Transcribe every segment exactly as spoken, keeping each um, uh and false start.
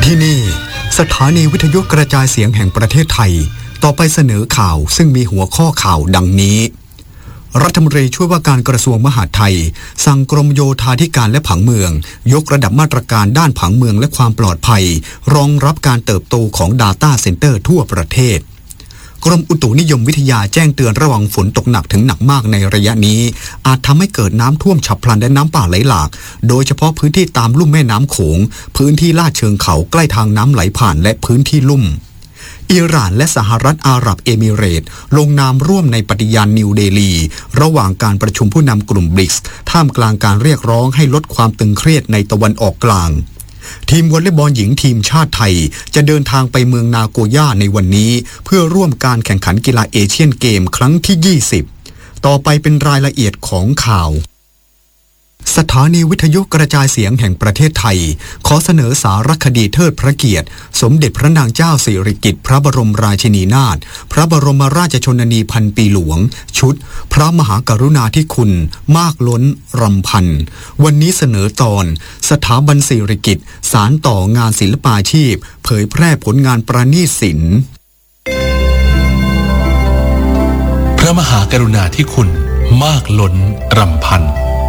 ที่นี่สถานีวิทยุกระจายเสียงแห่งประเทศไทยต่อไปเสนอข่าวซึ่งมีหัวข้อข่าวดังนี้รัฐมนตรีช่วยว่าการกระทรวงมหาดไทยสั่งกรมโยธาธิการและผังเมืองยกระดับมาตรการด้านผังเมืองและความปลอดภัยรองรับการเติบโตของ Data Center ทั่วประเทศกรมอุตุนิยมวิทยาแจ้งเตือนระวังฝนตกหนักถึงหนักมากในระยะนี้อาจทำให้เกิดน้ำท่วมฉับพลันและน้ำป่าไหลหลากโดยเฉพาะพื้นที่ตามลุ่มแม่น้ำโขงพื้นที่ลาดเชิงเขาใกล้ทางน้ำไหลผ่านและพื้นที่ลุ่มอิหร่านและสหรัฐอาหรับเอมิเรตส์ลงนามร่วมในปฏิญาณนิวเดลีระหว่างการประชุมผู้นำกลุ่มบริกส์ท่ามกลางการเรียกร้องให้ลดความตึงเครียดในตะวันออกกลางทีมวอลเลย์บอลหญิงทีมชาติไทยจะเดินทางไปเมืองนาโกย่าในวันนี้เพื่อร่วมการแข่งขันกีฬาเอเชียนเกมครั้งที่ยี่สิบต่อไปเป็นรายละเอียดของข่าวสถานีวิทยุกระจายเสียงแห่งประเทศไทยขอเสนอสารคดีเทิดพระเกียรติสมเด็จพระนางเจ้าสิริกิติ์พระบรมราชินีนาถพระบรมราชชนนีพันปีหลวงชุดพระมหากรุณาธิคุณมากล้นรำพันวันนี้เสนอตอนสถาบันสิริกิติ์สานต่องานศิลปาชีพเผยแพร่ผลงานประณีตศิลป์พระมหากรุณาธิคุณมากล้นรำพัน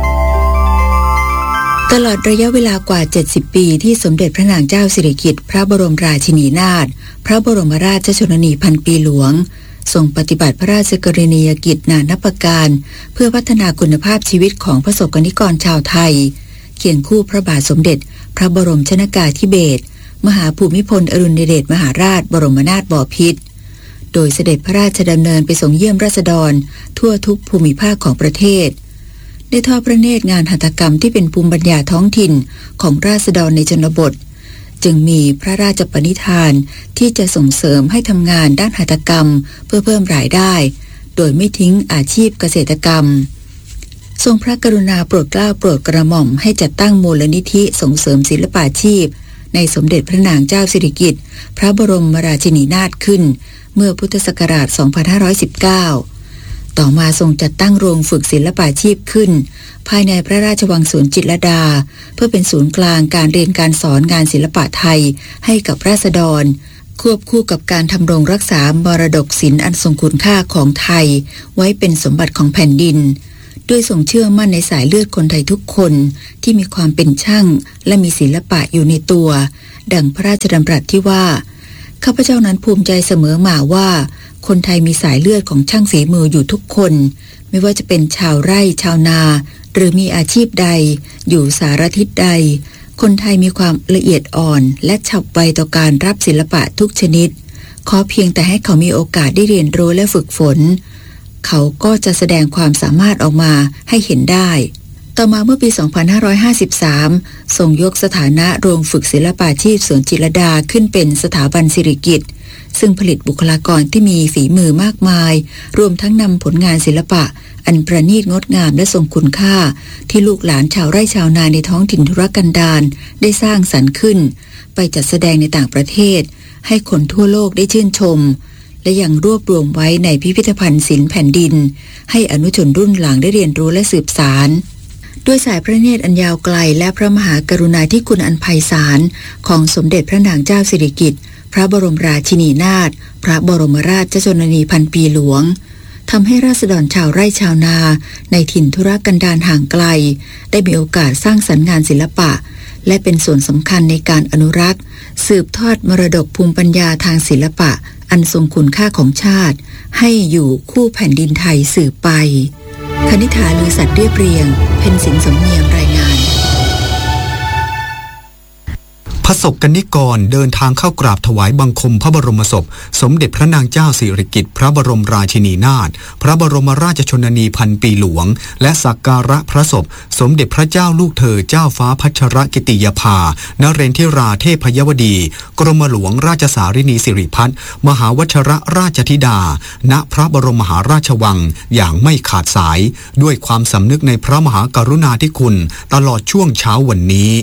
ตลอดระยะเวลากว่าเจ็ดสิบปีที่สมเด็จพระนางเจ้าสิริกิติ์พระบรมราชินีนาถพระบรมราชชนนีพันปีหลวงทรงปฏิบัติพระราชกรณียกิจนานับประการเพื่อพัฒนาคุณภาพชีวิตของประสบกนิกรชาวไทยเคียงคู่พระบาทสมเด็จพระบรมชนกาธิเบศรมหาภูมิพลอดุลยเดชมหาราชบรมนาถบพิตรโดยเสด็จพระราชดำเนินไปทรงเยี่ยมราษฎรทั่วทุกภูมิภาคของประเทศได้ทอดพระเนตรงานหัตถกรรมที่เป็นภูมิปัญญาท้องถิ่นของราษฎรในชนบทจึงมีพระราชปณิธานที่จะส่งเสริมให้ทำงานด้านหัตถกรรมเพื่อเพิ่มรายได้โดยไม่ทิ้งอาชีพเกษตรกรรมทรงพระกรุณาโปรดเกล้าโปรดกระหม่อมให้จัดตั้งมูลนิธิส่งเสริมศิลปาชีพในสมเด็จพระนางเจ้าสิริกิติ์พระบรมราชินีนาถขึ้นเมื่อพุทธศักราช สองพันห้าร้อยสิบเก้าต่อมาทรงจัดตั้งโรงฝึกศิลปาชีพขึ้นภายในพระราชวังสวนจิตรลดาเพื่อเป็นศูนย์กลางการเรียนการสอนงานศิลปะไทยให้กับราษฎรควบคู่กับการทำรงรักษามรดกศิลป์อันทรงคุณค่าของไทยไว้เป็นสมบัติของแผ่นดินด้วยทรงเชื่อมั่นในสายเลือดคนไทยทุกคนที่มีความเป็นช่างและมีศิลปะอยู่ในตัวดังพระราชดำรัสที่ว่าข้าพเจ้านั้นภูมิใจเสมอมาว่าคนไทยมีสายเลือดของช่างฝีมืออยู่ทุกคนไม่ว่าจะเป็นชาวไร่ชาวนาหรือมีอาชีพใดอยู่สารทิศใดคนไทยมีความละเอียดอ่อนและฉับไวต่อการรับศิลปะทุกชนิดขอเพียงแต่ให้เขามีโอกาสได้เรียนรู้และฝึกฝนเขาก็จะแสดงความสามารถออกมาให้เห็นได้ต่อมาเมื่อปี สองพันห้าร้อยห้าสิบสาม ทรงยกสถานะโรงฝึกศิลปาชีพสวนจิตรลดาขึ้นเป็นสถาบันสิริกิติ์ซึ่งผลิตบุคลากรที่มีฝีมือมากมายรวมทั้งนำผลงานศิลปะอันประณีตงดงามและทรงคุณค่าที่ลูกหลานชาวไร่ชาวนาในท้องถิ่นทุรกันดารได้สร้างสรรค์ขึ้นไปจัดแสดงในต่างประเทศให้คนทั่วโลกได้ชื่นชมและยังรวบรวมไว้ในพิพิธภัณฑ์ศิลป์แผ่นดินให้อนุชนรุ่นหลังได้เรียนรู้และสืบสานด้วยสายพระเนตรอันยาวไกลและพระมหากรุณาธิคุณอันไพศาลของสมเด็จพระนางเจ้าสิริกิติ์พระบรมราชินีนาถพระบรมราชชนนีพันปีหลวงทำให้ราษฎรชาวไร่ชาวนาในถิ่นทุรกันดารห่างไกลได้มีโอกาสสร้างสรรค์งานศิลปะและเป็นส่วนสำคัญในการอนุรักษ์สืบทอดมรดกภูมิปัญญาทางศิลปะอันทรงคุณค่าของชาติให้อยู่คู่แผ่นดินไทยสืบไปคณิษฐาลือสัตย์เรียบเรียงเพ็ญสินสมเนียมรายงานประสบกนิกรเดินทางเข้ากราบถวายบังคมพระบรมศพสมเด็จพระนางเจ้าสิริกิติ์พระบรมราชินีนาถพระบรมราชชนนีพันปีหลวงและสักการะพระศพสมเด็จพระเจ้าลูกเธอเจ้าฟ้าพัชรกิติยภานเรนทิราเทพยวดีกรมหลวงราชสารินีสิริพัฒน์มหาวชรราชธิดาณพระบรมมหาราชวังอย่างไม่ขาดสายด้วยความสำนึกในพระมหากรุณาธิคุณตลอดช่วงเช้าวันนี้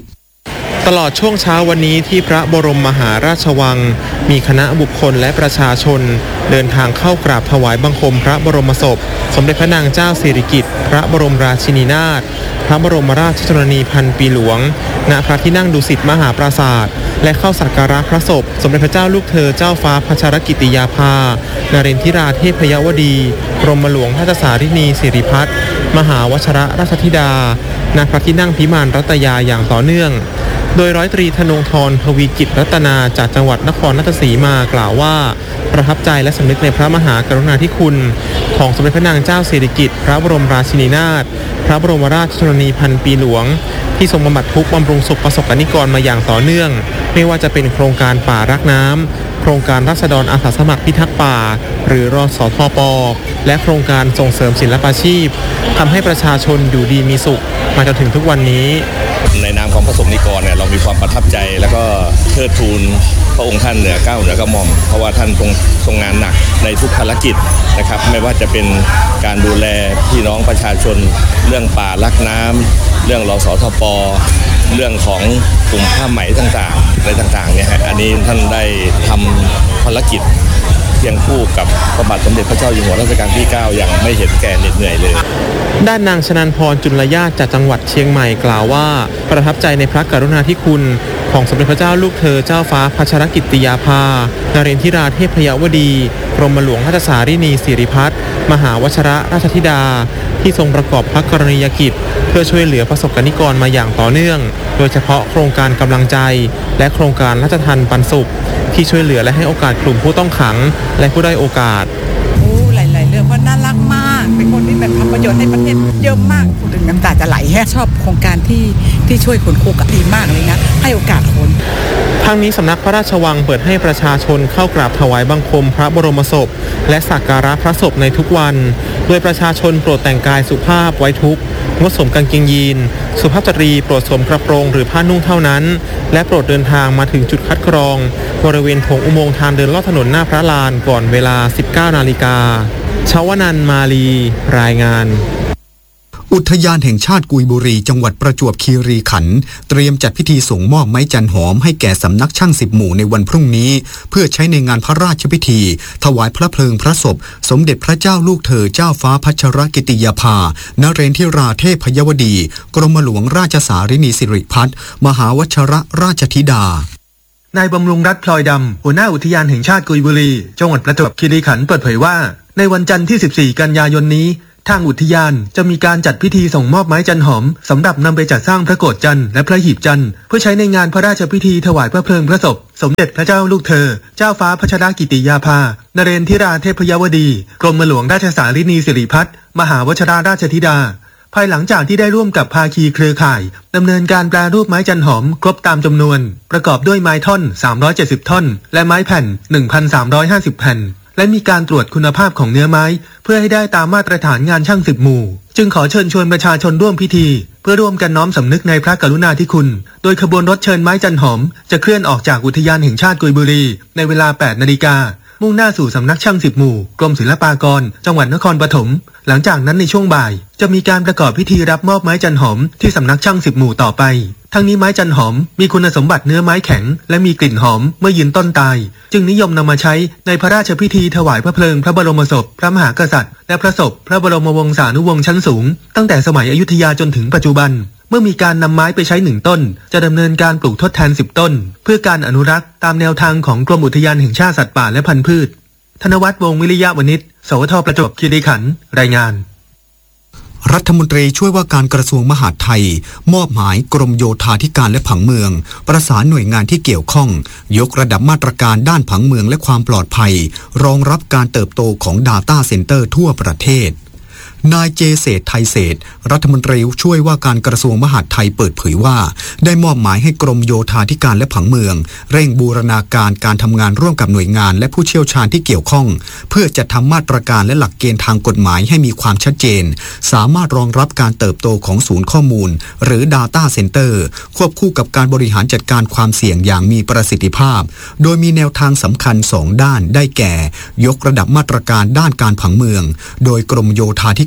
ตลอดช่วงเช้าวันนี้ที่พระบรมมหาราชวังมีคณะบุคคลและประชาชนเดินทางเข้ากราบถวายบังคมพระบรมศพสมเด็จพระนางเจ้าสิริกิติ์พระบรมราชินีนาถพระบรมราชชนนีพันปีหลวงณพระที่นั่งดุสิตมหาปราสาทและเข้าสักการะพระศพสมเด็จพระเจ้าลูกเธอเจ้าฟ้าพัชรกิติยาภานเรนทิราเทพยวดีกรมหลวงราชสารินีสิริพัฒน์มหาวชรราชธิดาณพระที่นั่งพิมานรัตยาอย่างต่อเนื่องโดยร้อยตรีธนงธร ทวีกิจรัตนาจากจังหวัดนครราชสีมากล่าวว่าประทับใจและสำนึกในพระมหากรุณาธิคุณของสมเด็จพระนางเจ้าสิริกิติ์พระบรมราชินีนาถพระบรมราชชนนีพันปีหลวงที่ทรงบำบัดทุกข์บำรุงสุขประสบกนิกรมาอย่างต่อเนื่องไม่ว่าจะเป็นโครงการป่ารักน้ำโครงการราษฎรอาสาสมัครพิทักษ์ป่าหรือรสทป.และโครงการส่งเสริมศิลปาชีพทำให้ประชาชนอยู่ดีมีสุขมาจนถึงทุกวันนี้ในนามของพระสงฆ์นิกรเนี่ยเรามีความประทับใจแล้วก็เทิดทูนพระองค์ท่านเหนือเก้าเหนือกระหม่อมเพราะว่าท่านทรงทรงงานหนักในทุกภารกิจนะครับไม่ว่าจะเป็นการดูแลพี่น้องประชาชนเรื่องป่ารักน้ำเรื่องรสทป.เรื่องของกลุ่มผ้าไหมต่างๆอะไรต่างๆเนี่ยฮะอันนี้ท่านได้ทำภารกิจเคียงคู่กับพระบาทสมเด็จพระเจ้าอยู่หัวรัชกาลที่เก้าอย่างไม่เห็นแก่เหน็ดเหนื่อยเลยด้านนางชนันพรจุลญาติจากจังหวัดเชียงใหม่กล่าวว่าประทับใจในพระกรุณาธิคุณของสมเด็จพระเจ้าลูกเธอเจ้าฟ้าพัชรกิติยาภานเรนทิราเทพยวดีกรมหลวงราชสารินีสิริพัฒน์มหาวชรราชธิดาที่ทรงประกอบพระกรณียกิจเพื่อช่วยเหลือประสบกนิกรมาอย่างต่อเนื่องโดยเฉพาะโครงการกำลังใจและโครงการราชทัณฑ์ปันสุขที่ช่วยเหลือและให้โอกาสกลุ่มผู้ต้องขังและผู้ด้อยโอกาสโอ้หลายๆเรื่องว่าน่ารักมากเป็นคนที่แบบทำประโยชน์ให้ประเทศเยอะมากพูดถึงน้ำตาจะไหลแฮะชอบโครงการที่ที่ช่วยคนคุกดีมากเลยนะให้โอกาสคนทางนี้สำนักพระราชวังเปิดให้ประชาชนเข้ากราบถวายบังคมพระบรมศพและสักการะพระศพในทุกวันโดยประชาชนโปรดแต่งกายสุภาพไว้ทุกข์งดสวมกางเกงยีนสุภาพสตรีโปรดสวมกระโปรงหรือผ้านุ่งเท่านั้นและโปรดเดินทางมาถึงจุดคัดกรองบริเวณโถงอุโมงค์ทางเดินลอดถนนหน้าพระลานก่อนเวลา สิบเก้านาฬิกาชวนันท์มาลีรายงานอุทยานแห่งชาติกุยบุรีจังหวัดประจวบคีรีขันธ์เตรียมจัดพิธีส่งมอบไม้จันหอมให้แก่สำนักช่างสิบหมู่ในวันพรุ่งนี้เพื่อใช้ในงานพระราชพิธีถวายพระเพลิงพระศพสมเด็จพระเจ้าลูกเธอเจ้าฟ้าพัชรกิติยาภานเรนทิราเทพยวดีกรมหลวงราชสารินีสิริพัฒน์มหาวชรราชธิดานายบำรุงรัตน์พลอยดำหัวหน้าอุทยานแห่งชาติกุยบุรีจังหวัดประจวบคีรีขันธ์เปิดเผยว่าในวันจันทร์ที่สิบสี่กันยายนนี้ทางอุทยานจะมีการจัดพิธีส่งมอบไม้จันหอมสำหรับนำไปจัดสร้างพระโกฐจันทร์และพระหีบจันทร์เพื่อใช้ในงานพระราชพิธีถวายพระเพลิงพระศพสมเด็จพระเจ้าลูกเธอเจ้าฟ้าพัชรกิติยาภานเรนทิราเทพยวดีกรมหลวงราชสารินีสิริพัฒน์มหาวชรราชธิดาภายหลังจากที่ได้ร่วมกับภาคีเครือข่ายดำเนินการแปรรูปไม้จันหอมครบตามจำนวนประกอบด้วยไม้ท่อนสามร้อยเจ็ดสิบท่อนและไม้แผ่น หนึ่งพันสามร้อยห้าสิบ แผ่นและมีการตรวจคุณภาพของเนื้อไม้เพื่อให้ได้ตามมาตรฐานงานช่างสิบหมู่จึงขอเชิญชวนประชาชนร่วมพิธีเพื่อร่วมกันน้อมสำนึกในพระกรุณาธิคุณโดยขบวนรถเชิญไม้จันหอมจะเคลื่อนออกจากอุทยานแห่งชาติกุยบุรีในเวลา แปดนาฬิกามุ่งหน้าสู่สำนักช่างสิบหมู่กรมศิลปากรจังหวัดนครปฐมหลังจากนั้นในช่วงบ่ายจะมีการประกอบพิธีรับมอบไม้จันหอมที่สำนักช่างสิบหมู่ต่อไปทั้งนี้ไม้จันหอมมีคุณสมบัติเนื้อไม้แข็งและมีกลิ่นหอมเมื่อยืนต้นตายจึงนิยมนำมาใช้ในพระราชพิธีถวายพระเพลิงพระบรมศพพระมหากษัตริย์และพระศพพระบรมวงศานุวงศ์ชั้นสูงตั้งแต่สมัยอยุธยาจนถึงปัจจุบันเมื่อมีการนำไม้ไปใช้หนึ่งต้นจะดำเนินการปลูกทดแทนสิบต้นเพื่อการอนุรักษ์ตามแนวทางของกรมอุทยานแห่งชาติสัตว์ป่าและพันธุ์พืชธนวัฒน์วงศ์วิริยะวณิชสวทประจวบคีรีขันธ์รายงานรัฐมนตรีช่วยว่าการกระทรวงมหาดไทยมอบหมายกรมโยธาธิการและผังเมืองประสานหน่วยงานที่เกี่ยวข้องยกระดับมาตรการด้านผังเมืองและความปลอดภัยรองรับการเติบโตของ Data Center ทั่วประเทศนายเจเศรษฐ์ไทยเศรษฐ์รัฐมนตรีช่วยว่าการกระทรวงมหาดไทยเปิดเผยว่าได้มอบหมายให้กรมโยธาธิการและผังเมืองเร่งบูรณาการการทำงานร่วมกับหน่วยงานและผู้เชี่ยวชาญที่เกี่ยวข้องเพื่อจัดทำมาตรการและหลักเกณฑ์ทางกฎหมายให้มีความชัดเจนสามารถรองรับการเติบโตของศูนย์ข้อมูลหรือ Data Center ควบคู่กับการบริหารจัดการความเสี่ยงอย่างมีประสิทธิภาพโดยมีแนวทางสำคัญสองด้านได้แก่ยกระดับมาตรการด้านการผังเมืองโดยกรมโยธาธิการ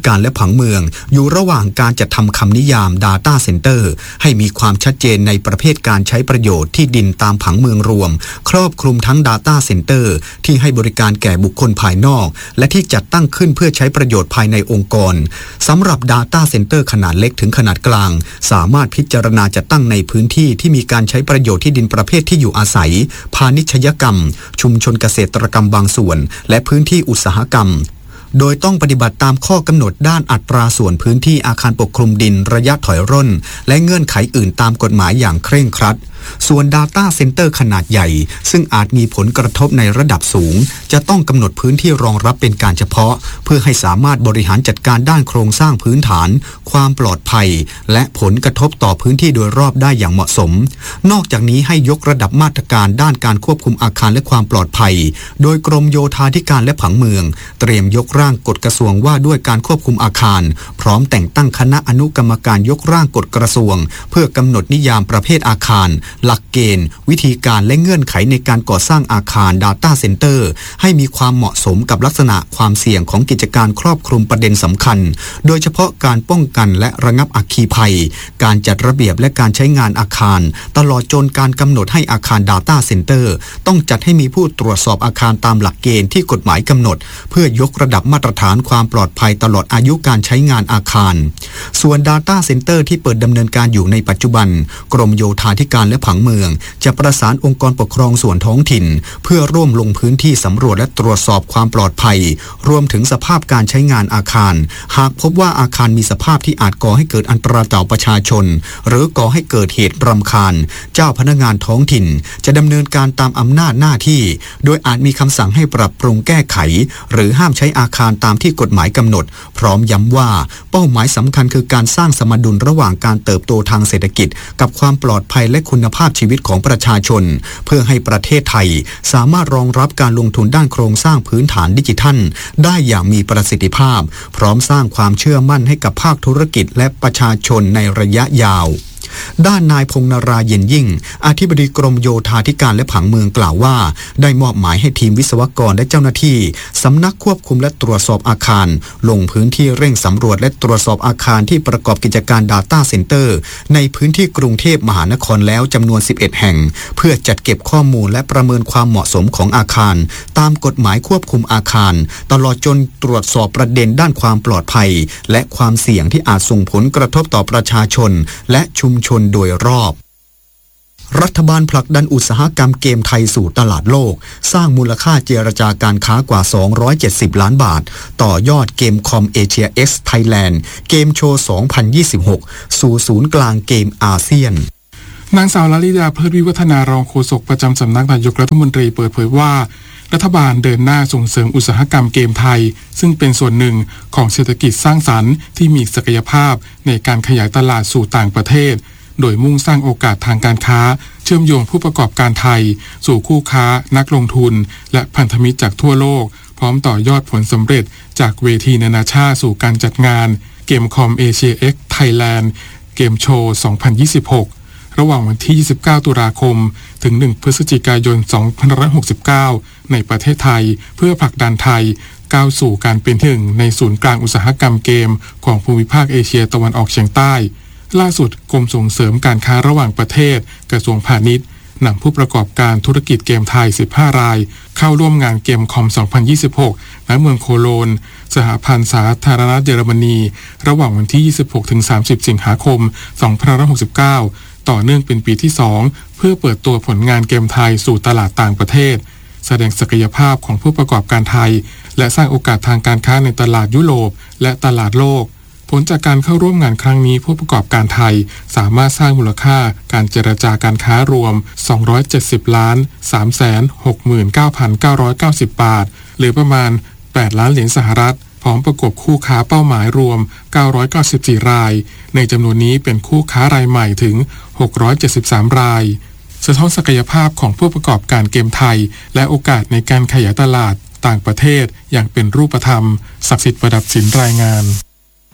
การและผังเมืองอยู่ระหว่างการจัดทำคำนิยาม Data Center ให้มีความชัดเจนในประเภทการใช้ประโยชน์ที่ดินตามผังเมืองรวมครอบคลุมทั้ง Data Center ที่ให้บริการแก่บุคคลภายนอกและที่จัดตั้งขึ้นเพื่อใช้ประโยชน์ภายในองค์กรสำหรับ Data Center ขนาดเล็กถึงขนาดกลางสามารถพิจารณาจัดตั้งในพื้นที่ที่มีการใช้ประโยชน์ที่ดินประเภทที่อยู่อาศัยพาณิชยกรรมชุมชนเกษตรกรรมบางส่วนและพื้นที่อุตสาหกรรมโดยต้องปฏิบัติตามข้อกำหนดด้านอัตราส่วนพื้นที่อาคารปกคลุมดินระยะถอยร่นและเงื่อนไขอื่นตามกฎหมายอย่างเคร่งครัดส่วน Data Center ขนาดใหญ่ซึ่งอาจมีผลกระทบในระดับสูงจะต้องกำหนดพื้นที่รองรับเป็นการเฉพาะเพื่อให้สามารถบริหารจัดการด้านโครงสร้างพื้นฐานความปลอดภัยและผลกระทบต่อพื้นที่โดยรอบได้อย่างเหมาะสมนอกจากนี้ให้ยกระดับมาตรการด้านการควบคุมอาคารและความปลอดภัยโดยกรมโยธาธิการและผังเมืองเตรียมยกร่างกฎกระทรวงว่าด้วยการควบคุมอาคารพร้อมแต่งตั้งคณะอนุกรรมการยกร่างกฎกระทรวงเพื่อกำหนดนิยามประเภทอาคารหลักเกณฑ์วิธีการและเงื่อนไขในการก่อสร้างอาคาร Data Center ให้มีความเหมาะสมกับลักษณะความเสี่ยงของกิจการครอบคลุมประเด็นสำคัญโดยเฉพาะการป้องกันและระงับอัคคีภัยการจัดระเบียบและการใช้งานอาคารตลอดจนการกำหนดให้อาคาร Data Center ต้องจัดให้มีผู้ตรวจสอบอาคารตามหลักเกณฑ์ที่กฎหมายกำหนดเพื่อยกระดับมาตรฐานความปลอดภัยตลอดอายุการใช้งานอาคารส่วน Data Center ที่เปิดดำเนินการอยู่ในปัจจุบันกรมโยธาธิการและผังเมืองจะประสานองค์กรปกครองส่วนท้องถิ่นเพื่อร่วมลงพื้นที่สำรวจและตรวจสอบความปลอดภัยรวมถึงสภาพการใช้งานอาคารหากพบว่าอาคารมีสภาพที่อาจก่อให้เกิดอันตรายต่อประชาชนหรือก่อให้เกิดเหตุรำคาญเจ้าพนักงานท้องถิ่นจะดำเนินการตามอำนาจหน้าที่โดยอาจมีคำสั่งให้ปรับปรุงแก้ไขหรือห้ามใช้อาคารตามที่กฎหมายกำหนดพร้อมย้ำว่าเป้าหมายสำคัญคือการสร้างสมดุลระหว่างการเติบโตทางเศรษฐกิจกับความปลอดภัยและคุณภาพชีวิตของประชาชนเพื่อให้ประเทศไทยสามารถรองรับการลงทุนด้านโครงสร้างพื้นฐานดิจิทัลได้อย่างมีประสิทธิภาพพร้อมสร้างความเชื่อมั่นให้กับภาคธุรกิจและประชาชนในระยะยาวด้านนายพงษ์นราเย็นยิ่งอธิบดีกรมโยธาธิการและผังเมืองกล่าวว่าได้มอบหมายให้ทีมวิศวกรและเจ้าหน้าที่สำนักควบคุมและตรวจสอบอาคารลงพื้นที่เร่งสำรวจและตรวจสอบอาคารที่ประกอบกิจการ Data Center ในพื้นที่กรุงเทพมหานครแล้วจำนวนสิบเอ็ดแห่งเพื่อจัดเก็บข้อมูลและประเมินความเหมาะสมของอาคารตามกฎหมายควบคุมอาคารตลอดจนตรวจสอบประเด็นด้านความปลอดภัยและความเสี่ยงที่อาจส่งผลกระทบต่อประชาชนและชุมชนโดยรอบรัฐบาลผลักดันอุตสาหกรรมเกมไทยสู่ตลาดโลกสร้างมูลค่าเจรจาการค้ากว่าสองร้อยเจ็ดสิบล้านบาทต่อยอดเกมคอมเอเชีย X Thailand เกมโชว์ สองพันยี่สิบหก สู่ศูนย์กลางเกมอาเซียนนางสาวลลิดาเพลิดวิวัฒนารองโฆษกประจำสำนักนายกรัฐมนตรีเปิดเผยว่ารัฐบาลเดินหน้าส่งเสริมอุตสาหกรรมเกมไทยซึ่งเป็นส่วนหนึ่งของเศรษฐกิจสร้างสรรค์ที่มีศักยภาพในการขยายตลาดสู่ต่างประเทศโดยมุ่งสร้างโอกาสทางการค้าเชื่อมโยงผู้ประกอบการไทยสู่คู่ค้านักลงทุนและพันธมิตรจากทั่วโลกพร้อมต่อยอดผลสำเร็จจากเวทีนานาชาติสู่การจัดงานเกมคอมเอเชีย X Thailand เกมโชว์ สองพันยี่สิบหก ระหว่างวันที่ยี่สิบเก้าตุลาคมถึงหนึ่งพฤศจิกายนสองพันห้าร้อยหกสิบเก้าในประเทศไทยเพื่อผลักดันไทยก้าวสู่การเป็นหนึ่งในศูนย์กลางอุตสาหกรรมเกมของภูมิภาคเอเชียตะวันออกเฉียงใต้ล่าสุดกรมส่งเสริมการค้าระหว่างประเทศกระทรวงพาณิชย์นำผู้ประกอบการธุรกิจเกมไทยสิบห้ารายเข้าร่วมงานเกมคอม สองพันยี่สิบหก ณ เมืองโคโลนสหพันธ์สาธารณรัฐเยอรมนีระหว่างวันที่ ยี่สิบหกถึงสามสิบ สิงหาคม สองพันห้าร้อยหกสิบเก้า ต่อเนื่องเป็นปีที่ สอง เพื่อเปิดตัวผลงานเกมไทยสู่ตลาดต่างประเทศแสดงศักยภาพของผู้ประกอบการไทยและสร้างโอกาสทางการค้าในตลาดยุโรปและตลาดโลกผลจากการเข้าร่วมงานครั้งนี้ผู้ประกอบการไทยสามารถสร้างมูลค่าการเจรจาการค้ารวมสองร้อยเจ็ดสิบล้านสามแสนหกหมื่นเก้าพันเก้าร้อยเก้าสิบบาทหรือประมาณแปดล้านเหรียญสหรัฐพร้อมประกบคู่ค้าเป้าหมายรวมเก้าร้อยเก้าสิบสี่รายในจำนวนนี้เป็นคู่ค้ารายใหม่ถึงหกร้อยเจ็ดสิบสามรายสะท้อนศักยภาพของผู้ประกอบการเกมไทยและโอกาสในการขยายตลาดต่างประเทศอย่างเป็นรูปธรรมศักดิ์สิทธิ์ประดับศิลป์รายงาน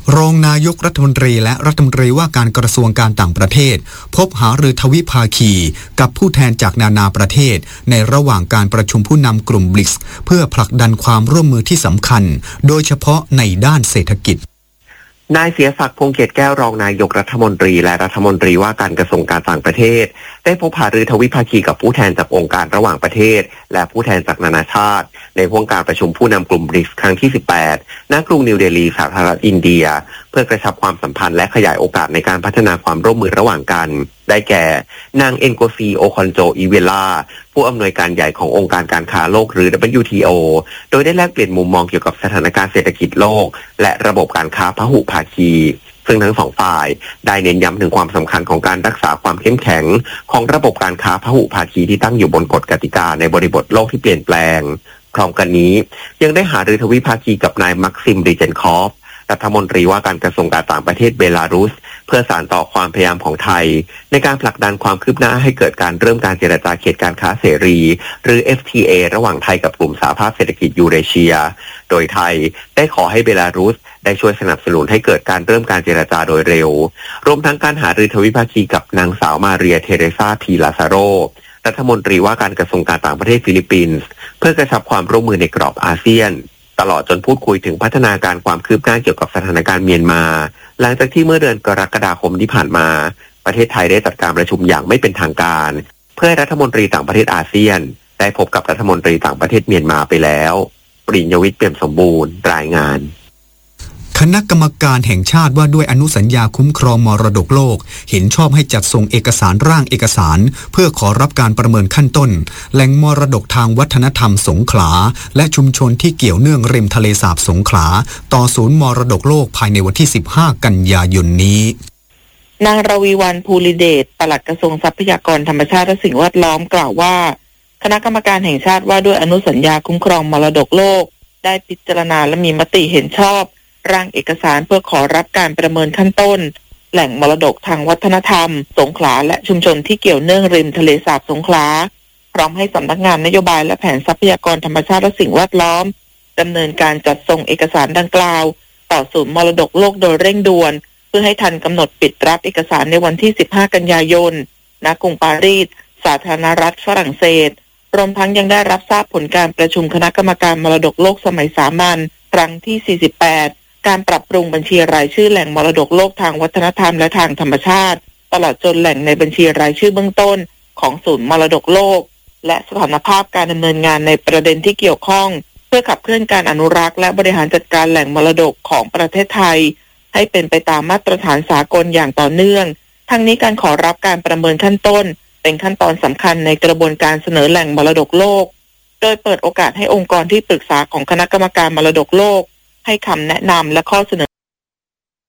รองนายกรัฐมนตรีและรัฐมนตรีว่าการกระทรวงการต่างประเทศพบหารือทวิภาคีกับผู้แทนจากนานาประเทศในระหว่างการประชุมผู้นำกลุ่ม บริกส์ เพื่อผลักดันความร่วมมือที่สำคัญโดยเฉพาะในด้านเศรษฐกิจนายเสียศักดิ์พงษ์เกตแก้วรองนายกรัฐมนตรีและรัฐมนตรีว่าการกระทรวงการต่างประเทศได้พบหารือทวิภาคีกับผู้แทนจากองค์การระหว่างประเทศและผู้แทนจากนานาชาติในห่วงการประชุมผู้นำกลุ่ม บริกส์ ครั้งที่สิบแปดณกรุงนิวเดลีสาธารณรัฐอินเดียเพื่อกระชับความสัมพันธ์และขยายโอกาสในการพัฒนาความร่วมมือระหว่างกันได้แก่นางเอ็นโกซีโอคอนโจอีเวล่าผู้อำนวยการใหญ่ขององค์การการค้าโลกหรือ ดับเบิลยู ที โอ โดยได้แลกเปลี่ยนมุมมองเกี่ยวกับสถานการณ์เศรษฐกิจโลกและระบบการค้าพหุภาคีซึ่งทั้งสองฝ่ายได้เน้นย้ำถึงความสำคัญของการรักษาความเข้มแข็งของระบบการค้าพหุภาคีที่ตั้งอยู่บนกฎกติกาในบริบทโลกที่เปลี่ยนแปลงพร้อมกันนี้ยังได้หารือทวิภาคีกับนายมักซิม ริเจนคอฟรัฐมนตรีว่าการกระทรวงการต่างประเทศเบลารุสเพื่อสานต่อความพยายามของไทยในการผลักดันความคืบหน้าให้เกิดการเริ่มการเจรจาเขตการค้าเสรีหรือ เอฟ ที เอ ระหว่างไทยกับกลุ่มสหภาพเศรษฐกิจยูเรเชียโดยไทยได้ขอให้เบลารุสได้ช่วยสนับสนุนให้เกิดการเริ่มการเจรจาโดยเร็วรวมทั้งการหารือทวิภาคีกับนางสาวมาเรียเทเรซาพีลาซาโรรัฐมนตรีว่าการกระทรวงการต่างประเทศฟิลิปปินส์เพื่อกระชับความร่วมมือในกรอบอาเซียนตลอดจนพูดคุยถึงพัฒนาการความคืบหน้าเกี่ยวกับสถานการณ์เมียนมาหลังจากที่เมื่อเดือนกรกฎาคมที่ผ่านมาประเทศไทยได้จัดการประชุมอย่างไม่เป็นทางการเพื่อให้รัฐมนตรีต่างประเทศอาเซียนได้พบกับรัฐมนตรีต่างประเทศเมียนมาไปแล้วปริญญวิทย์เปี่ยมสมบูรณ์รายงานคณะกรรมการแห่งชาติว่าด้วยอนุสัญญาคุ้มครองมรดกโลกเห็นชอบให้จัดส่งเอกสารร่างเอกสารเพื่อขอรับการประเมินขั้นต้นแหล่งมรดกทางวัฒนธรรมสงขลาและชุมชนที่เกี่ยวเนื่องริมทะเลสาบสงขลาต่อศูนย์มรดกโลกภายในวันที่สิบห้ากันยายนนี้นางรวีวรรณภูริเดชปลัดกระทรวงทรัพยากรธรรมชาติและสิ่งแวดล้อมกล่าวว่าคณะกรรมการแห่งชาติว่าด้วยอนุสัญญาคุ้มครองมรดกโลกได้พิจารณาและมีมติเห็นชอบร่างเอกสารเพื่อขอรับการประเมินขั้นต้นแหล่งมรดกทางวัฒนธรรมสงขลาและชุมชนที่เกี่ยวเนื่องริมทะเลสาบสงขลาพร้อมให้สำนักงานนโยบายและแผนทรัพยากรธรรมชาติและสิ่งแวดล้อมดำเนินการจัดส่งเอกสารดังกล่าวต่อศูนย์มรดกโลกโดยเร่งด่วนเพื่อให้ทันกำหนดปิดรับเอกสารในวันที่สิบห้ากันยายนณกรุงปารีสสาธารณรัฐฝรั่งเศสรวมทั้งยังได้รับทราบผลการประชุมคณะกรรมการมรดกโลกสมัยสามัญครั้งที่สี่สิบแปดการปรับปรุงบัญชีรายชื่อแหล่งมรดกโลกทางวัฒนธรรมและทางธรรมชาติตลอดจนแหล่งในบัญชีรายชื่อเบื้องต้นของศูนย์มรดกโลกและสถานภาพการดำเนินงานในประเด็นที่เกี่ยวข้องเพื่อขับเคลื่อนการอนุรักษ์และบริหารจัดการแหล่งมรดกของประเทศไทยให้เป็นไปตามมาตรฐานสากลอย่างต่อเนื่องทั้งนี้การขอรับการประเมินขั้นต้นเป็นขั้นตอนสำคัญในกระบวนการเสนอแหล่งมรดกโลกโดยเปิดโอกาสให้องค์กรที่ปรึกษาของคณะกรรมการมรดกโลกให้คำแนะนำและข้อเสนอ